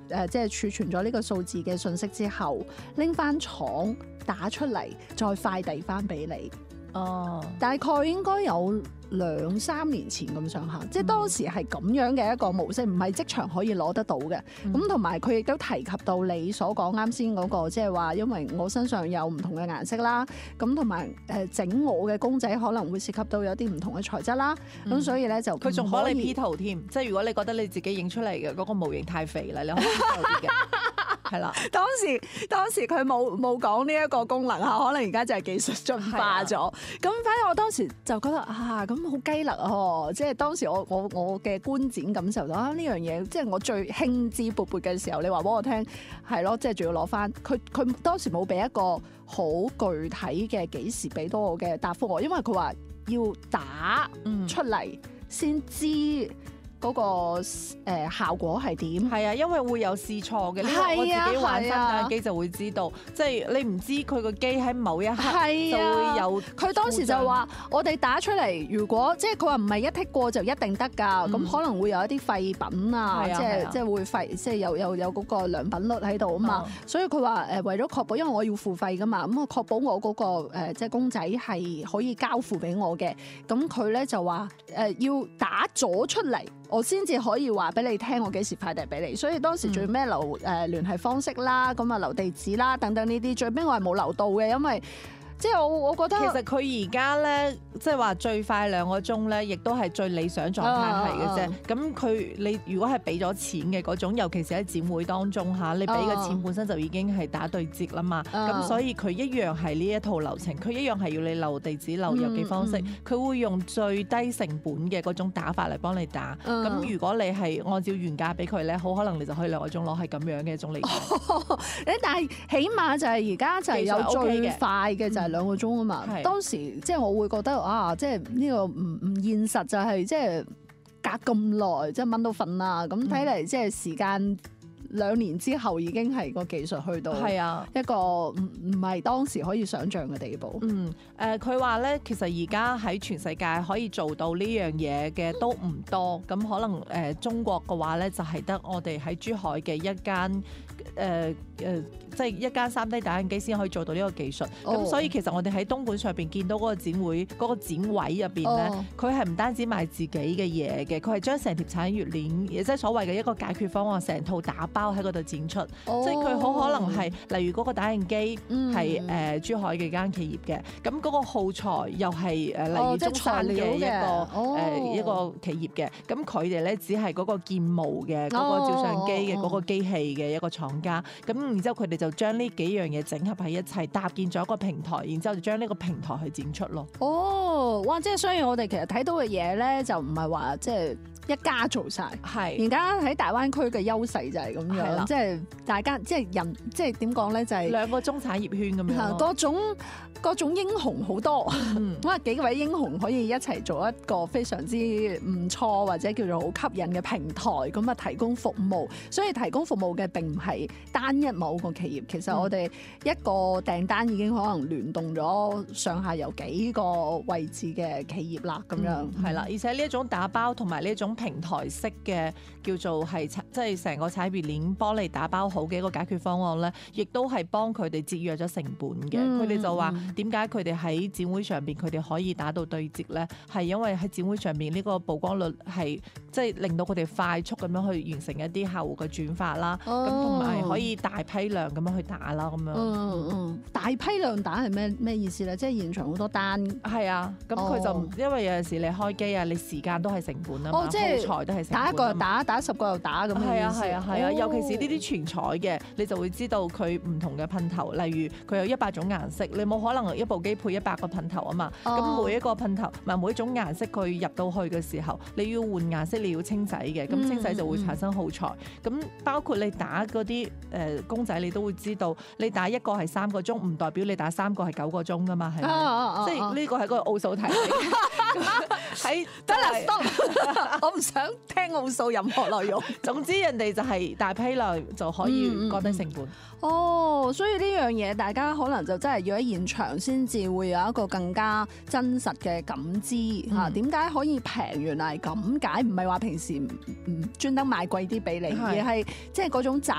即係儲存咗呢個數字嘅信息之後，拎翻廠打出嚟，再快遞翻俾你。 哦， 大概應該有2-3年前咁上下，即係當時係咁樣嘅一個模式，唔係即場可以攞得到嘅。咁同埋佢亦都提及到你所講啱先嗰個，即係話因為我身上有唔同嘅顏色啦，咁同埋整我嘅公仔可能會涉及到有啲唔同嘅材質啦，咁所以咧就佢仲幫你 P 圖添，即係如果你覺得你自己影出嚟嘅嗰個模型太肥啦，你可以 P 圖啲嘅。係啦， 當時佢冇講呢一個功能嚇，可能而家就係技術進化咗。咁反正我當時就覺得咁好雞肋啊！即係當時我嘅觀展感受到呢樣嘢，即係我最興致勃勃嘅時候，你話俾我聽係咯，即係仲要攞翻佢當時冇俾一個好具體嘅幾時俾到我嘅答覆我，因為佢話要打出嚟先知。嗰個效果係點？ 係啊，因為會有試錯嘅。呢個我自己玩分享機就會知道，即係你唔知佢個機喺某一刻就會有。 佢當時就話：我哋打出嚟，如果即係佢話唔係一剔過就一定得㗎，咁可能會有一啲廢品啊，即係會廢，即係有嗰個良品率喺度啊嘛。所以佢話為咗確保，因為我要付費㗎嘛，咁啊確保我嗰個即係公仔係可以交付俾我嘅。咁佢咧就話要打咗出嚟。我先至可以話俾你聽，我幾時快遞俾你。所以當時最尾留聯繫方式啦，咁啊留地址啦，等等呢啲，最尾我係冇留到嘅，因為即係我覺得其實佢而家咧，即係話最快2個鐘咧，亦都係最理想狀態係嘅啫。咁你如果係俾咗錢嘅嗰種，尤其是喺展會當中嚇，你俾嘅錢本身就已經係打對折啦嘛。咁所以佢一樣係呢一套流程，佢一樣係要你留地址、留郵寄方式，佢會用最低成本嘅嗰種打法嚟幫你打。咁如果你係按照原價俾佢咧，好可能你就可以2個鐘攞，係咁樣嘅一種理解。 但係起碼就係而家就係有最快嘅就係2個鐘啊嘛。當時即係我會覺得即係呢個唔現實，就係即係隔咁耐，即係掹到瞓啦。咁睇嚟即係時間2年之後已經係個技術去到一個唔係當時可以想像嘅地步。 佢話咧，其實而家喺全世界可以做到呢樣嘢嘅都唔多。咁可能中國嘅話咧，就係得我哋喺珠海嘅一間即係一間 3D 打印機先可以做到呢個技術。咁所以其實我哋喺東莞上邊見到嗰個展會嗰個展位入邊咧，佢係唔單止賣自己嘅嘢嘅，佢係將成條產業鏈，即係所謂嘅一個解決方案，成套打包喺嗰度展出。即係佢好可能係例如嗰個打印機係珠海嘅間企業嘅，咁嗰個耗材又係例如中山嘅一個企業嘅，咁佢哋咧只係嗰個建模嘅嗰個照相機嘅嗰個機器嘅一個廠家。咁然之後佢哋就將呢幾樣嘢整合喺一齊，搭建咗一個平台，然之後就將呢個平台去展出咯。 哇！即係所以我哋其實睇到嘅嘢咧，就唔係話即係一家做晒。而家喺大灣區嘅優勢就係咁樣，即係大家即係人，即係點講咧，就係2個中產業圈咁樣。 各種英雄好多，咁幾位英雄可以一齊做一個非常之唔錯或者叫做好吸引嘅平台，咁啊提供服務。所以提供服務嘅並唔係單一某個企業，其實我哋一個訂單已經可能聯動咗上下游幾個位置嘅企業啦，咁樣係啦。而且呢一種打包同埋呢一種平台式嘅叫做係即係成個產業鏈幫你打包好嘅一個解決方案咧，亦都係幫佢哋節約咗成本嘅。佢哋就話點解佢哋喺展會上邊佢哋可以打到對折咧？係因為喺展會上邊呢個曝光率係即係令到佢哋快速咁樣去完成一啲客戶嘅轉發啦，咁同埋可以大批量咁樣去打啦，咁樣。 大批量打係咩意思咧？即係現場好多單。 係啊，咁佢就因為有陣時你開機啊，你時間都係成本啊嘛，耗材都係成本。 打一個又打10個又打咁嘅意思。 係啊，尤其是呢啲全彩嘅，你就會知道佢唔同嘅噴頭，例如佢有100種顏色，你冇可能一部機配100個噴頭啊嘛。咁每一個噴頭，唔係每一種顏色佢入到去嘅時候，你要換顏色，你要清洗嘅，咁清洗就會產生耗材。咁包括你打嗰啲公仔，你都會知道，你打一個係3個鐘，唔代表你打3個係9個鐘噶嘛，係咪？即係呢個係個奧數題嚟嘅。 得啦，stop！我唔想聽奧數任何內容。 總之人哋就係大批量就可以降低成本。 所以呢樣嘢大家可能就真係要喺現場先至會有一個更加真實嘅感知嚇。點解可以平？原來係咁解，唔係話平時專登賣貴啲俾你，而係即係嗰種